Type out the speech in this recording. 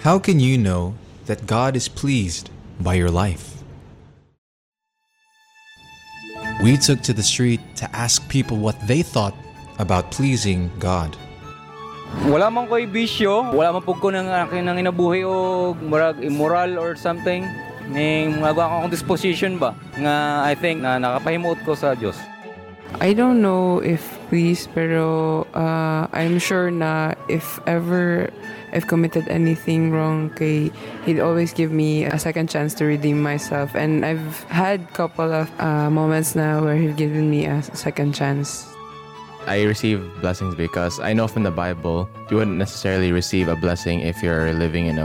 How can you know that God is pleased by your life? We took to the street to ask people what they thought about pleasing God. Wala man ko'y bisyo, wala man pug ko ng akin ng inabuhi o murag immoral or something. Ning magawa akong disposition ba nga I think na nakapahimuot ko sa Dios. I don't know if please, pero I'm sure na if ever I've committed anything wrong, He'd always give me a second chance to redeem myself. And I've had couple of moments now where He've given me a second chance. I receive blessings because I know from the Bible you wouldn't necessarily receive a blessing if you're living in a